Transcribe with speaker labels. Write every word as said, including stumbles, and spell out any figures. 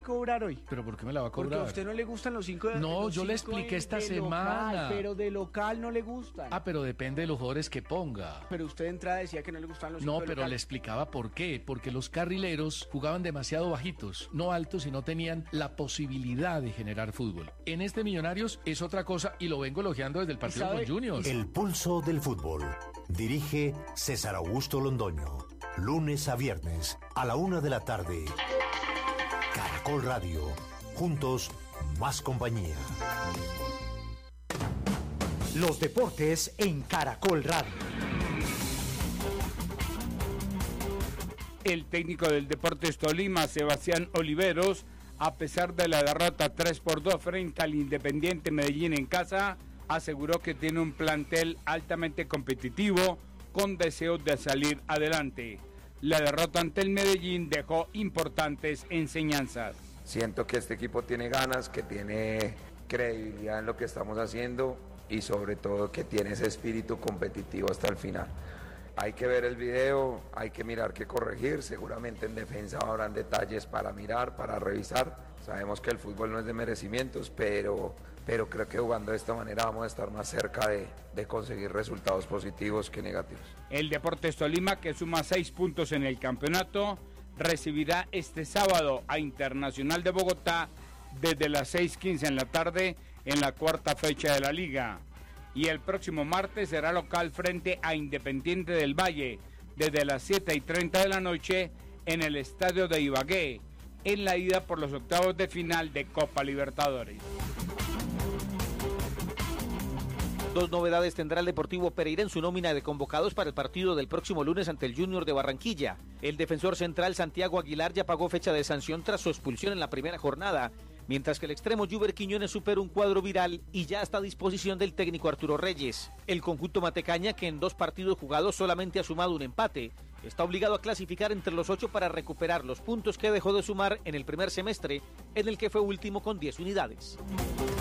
Speaker 1: cobrar hoy.
Speaker 2: ¿Pero por qué me la va a cobrar?
Speaker 1: Porque a usted no le gustan los cinco de
Speaker 2: No,
Speaker 1: los
Speaker 2: yo le
Speaker 1: cinco
Speaker 2: expliqué
Speaker 1: de,
Speaker 2: esta
Speaker 1: de
Speaker 2: semana.
Speaker 1: Local, pero de local no le gustan.
Speaker 2: Ah, pero depende de los jugadores que ponga.
Speaker 1: Pero usted de entrada decía que no le gustaban los cinco
Speaker 2: No,
Speaker 1: de
Speaker 2: pero
Speaker 1: local.
Speaker 2: le explicaba por qué. Porque los carrileros jugaban demasiado bajitos, no altos, y no tenían la posibilidad de generar fútbol. En este Millonarios es otra cosa y lo vengo elogiando desde el partido con Junior.
Speaker 3: El pulso del fútbol. Dirige César Augusto Londoño. Lunes a viernes a la una de la tarde. Caracol Radio. Juntos, más compañía.
Speaker 4: Los deportes en Caracol Radio.
Speaker 5: El técnico del Deportes Tolima, Sebastián Oliveros, a pesar de la derrota tres por dos frente al Independiente Medellín en casa, aseguró que tiene un plantel altamente competitivo con deseos de salir adelante. La derrota ante el Medellín dejó importantes enseñanzas.
Speaker 6: Siento que este equipo tiene ganas, que tiene credibilidad en lo que estamos haciendo y sobre todo que tiene ese espíritu competitivo hasta el final. Hay que ver el video, hay que mirar qué corregir, seguramente en defensa habrán detalles para mirar, para revisar. Sabemos que el fútbol no es de merecimientos, pero, pero creo que jugando de esta manera vamos a estar más cerca de, de conseguir resultados positivos que negativos.
Speaker 5: El Deportes Tolima, que suma seis puntos en el campeonato, recibirá este sábado a Internacional de Bogotá desde las seis quince en la tarde en la cuarta fecha de la liga. Y el próximo martes será local frente a Independiente del Valle desde las siete y treinta de la noche en el estadio de Ibagué, en la ida por los octavos de final de Copa Libertadores.
Speaker 7: Dos novedades tendrá el Deportivo Pereira en su nómina de convocados para el partido del próximo lunes ante el Junior de Barranquilla. El defensor central Santiago Aguilar ya pagó fecha de sanción tras su expulsión en la primera jornada, mientras que el extremo Juber Quiñones supera un cuadro viral y ya está a disposición del técnico Arturo Reyes. El conjunto matecaña, que en dos partidos jugados solamente ha sumado un empate, está obligado a clasificar entre los ocho para recuperar los puntos que dejó de sumar en el primer semestre, en el que fue último con diez unidades.